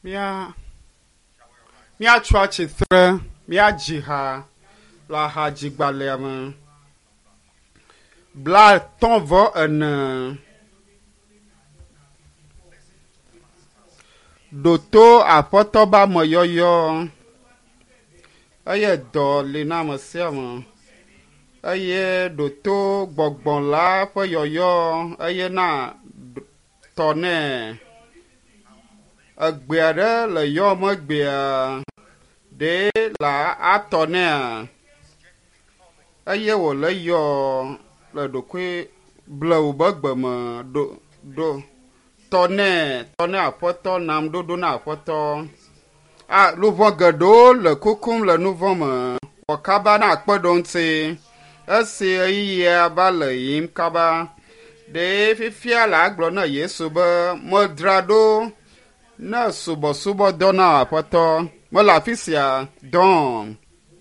Mia chwachi thre, mia jiha, la ha jigbaliam. Bla ton vo en doto apotoba moyoyo. Aye do lina masiam. Aye doto gbogbon la po yoyo. Aye na tone. Agbeare le yo magbea. De la atone. Aye wo le yo le dokwe blau bagbama do tone apoto nam do na apoto a louvre gado le kokum le novembre wakaba na akpodonte ese iya ba le yim kaba de fifia la aglo na yesu ba modrado na subo dona apoto mo la fisia don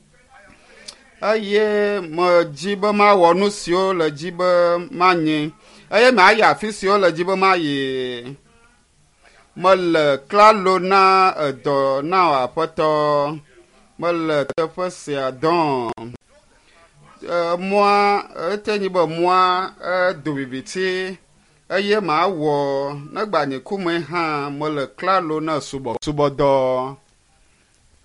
aye mo jibe ma wonu sio le jibe ma nyi aye ma ya fisio le jibe ma ye mo le klalo na edo na apoto mo le teƒe sia don moi etenyi be moi do bibiti aye ma wo na gbanye kume ha mo le klalo na subo do